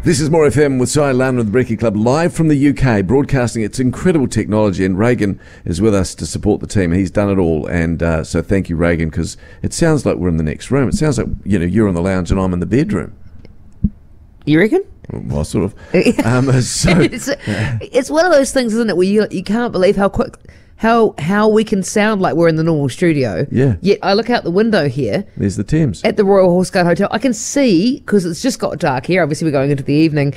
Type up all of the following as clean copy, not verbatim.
This is More FM with Si Lana of the Brekkie Club, live from the UK, broadcasting its incredible technology. And Reagan is with us to support the team. He's done it all. And so thank you, Reagan, because it sounds like we're in the next room. It sounds like, you're in the lounge and I'm in the bedroom. You reckon? Well, sort of. It's one of those things, isn't it, where you can't believe how quick... How we can sound like we're in the normal studio. Yeah. Yet I look out the window here. There's the Thames. At the Royal Horse Guard Hotel. I can see, because it's just got dark here, obviously we're going into the evening,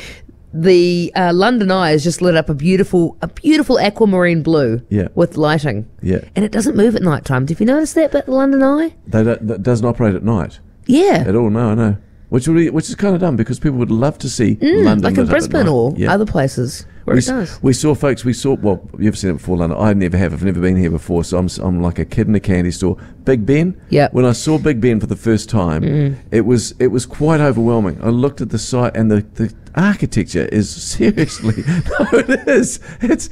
the London Eye has just lit up a beautiful aquamarine blue with lighting. Yeah. And it doesn't move at night time. Have you noticed that bit, the London Eye? That doesn't operate at night. Yeah. At all, no, I know. Which is kind of dumb, because people would love to see London like in lit up Brisbane at or night. other places where it does. We saw, well, you've seen it before, London. I never have. I've never been here before, so I'm like a kid in a candy store. Big Ben. Yeah. When I saw Big Ben for the first time, it was quite overwhelming. I looked at the site, and the architecture is seriously it is. It's.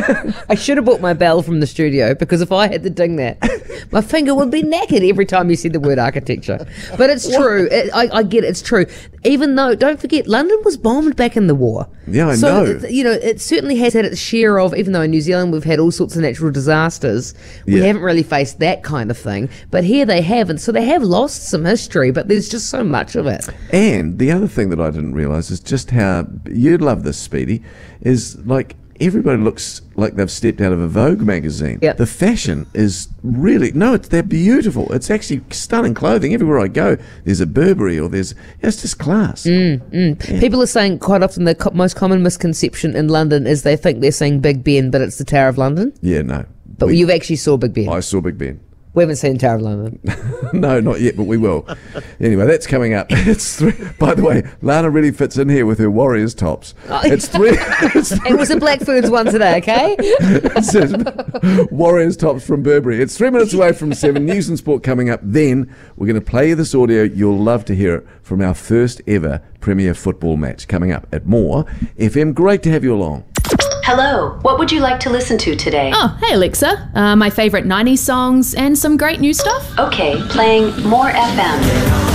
I should have bought my bell from the studio, because if I had to ding that, my finger would be knackered every time you said the word architecture. But it's true. I get it. It's true. Even though, don't forget, London was bombed back in the war. Yeah, I know. It certainly has had its share of, even though in New Zealand we've had all sorts of natural disasters, we haven't really faced that kind of thing. But here they haven't. So they have lost some history, but there's just so much of it. And the other thing that I didn't realise is just how, you'd love this, Speedy, is like everybody looks like they've stepped out of a Vogue magazine. Yep. The fashion is really, they're beautiful. It's actually stunning clothing. Everywhere I go, there's a Burberry or it's just class. Yeah. People are saying quite often the most common misconception in London is they think they're seeing Big Ben, but it's the Tower of London. Yeah, no. But you've actually saw Big Ben. I saw Big Ben. We haven't seen Tower of London. No, not yet, but we will. Anyway, that's coming up. It's 3. By the way, Lana really fits in here with her Warriors tops. It's 3. It was a Blackfoods one today, okay? It says Warriors tops from Burberry. It's 3 minutes away from 7. News and sport coming up. Then we're going to play you this audio. You'll love to hear it from our first ever Premier football match coming up at More FM. Great to have you along. Hello, what would you like to listen to today? Oh, hey Alexa. My favourite 90s songs and some great new stuff. Okay, playing More FM.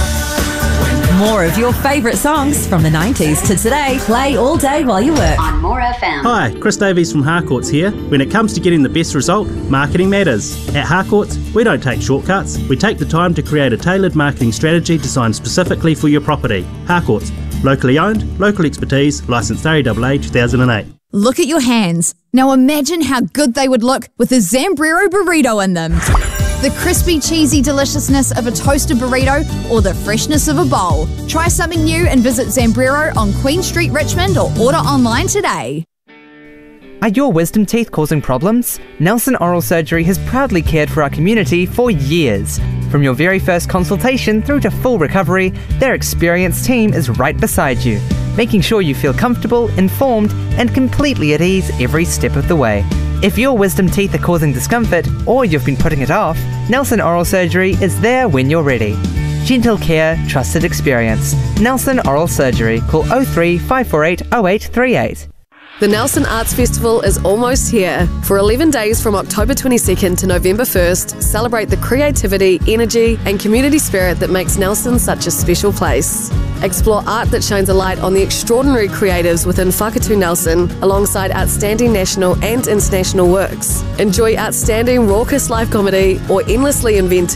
More of your favourite songs from the 90s to today. Play all day while you work. On More FM. Hi, Chris Davies from Harcourts here. When it comes to getting the best result, marketing matters. At Harcourts, we don't take shortcuts. We take the time to create a tailored marketing strategy designed specifically for your property. Harcourts, locally owned, local expertise, licensed RAAA 2008. Look at your hands. Now imagine how good they would look with a Zambrero burrito in them. The crispy, cheesy deliciousness of a toasted burrito or the freshness of a bowl. Try something new and visit Zambrero on Queen Street, Richmond, or order online today. Are your wisdom teeth causing problems? Nelson Oral Surgery has proudly cared for our community for years. From your very first consultation through to full recovery, their experienced team is right beside you, making sure you feel comfortable, informed, and completely at ease every step of the way. If your wisdom teeth are causing discomfort, or you've been putting it off, Nelson Oral Surgery is there when you're ready. Gentle care, trusted experience. Nelson Oral Surgery. Call 03 548 0838. The Nelson Arts Festival is almost here. For 11 days from October 22nd to November 1st, celebrate the creativity, energy and community spirit that makes Nelson such a special place. Explore art that shines a light on the extraordinary creatives within Whakatu Nelson, alongside outstanding national and international works. Enjoy outstanding raucous live comedy or endlessly inventive